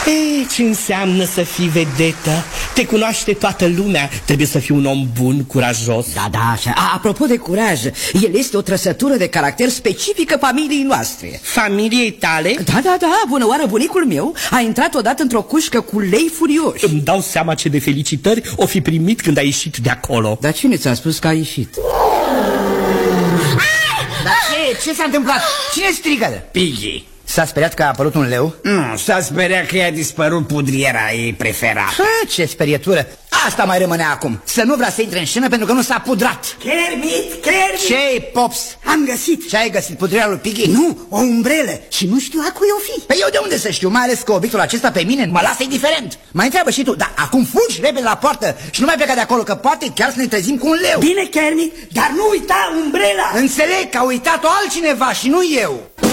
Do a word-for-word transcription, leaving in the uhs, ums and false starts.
E, ce înseamnă să fii vedetă? Te cunoaște toată lumea. Trebuie să fii un om bun, curajos. Da, da, așa. A, apropo de curaj, el este o trăsătură de caracter specifică familiei noastre. Familiei tale? Da, da, da, bună oară, bunicul meu a intrat odată într-o cușcă cu lei furioși. Îmi dau seama ce de felicitări o fi primit când a ieșit de acolo. Dar cine ți-a spus că a ieșit? Dar ce? Ce s-a întâmplat? Cine strigă? Piggy. S-a speriat că a apărut un leu? Nu, s-a speriat că i-a dispărut pudriera ei preferată. Ha, ce sperietură! Asta mai rămânea acum. Să nu vrea să intre în scenă pentru că nu s-a pudrat. Kermit, Kermit! Ce-i, Pops? Am găsit. Ce ai găsit? Pudriera lui Piggy? Nu, o umbrelă. Și nu știu a cui o fi. Păi eu de unde să știu? Mai ales că obiectul acesta pe mine mă lasă indiferent. Mai întreabă și tu, dar acum fugi repede la poartă și nu mai pleca de acolo, că poate chiar să ne trezim cu un leu. Bine, Kermit, dar nu uita umbrela. Înțeleg că a uitat-o altcineva și nu eu.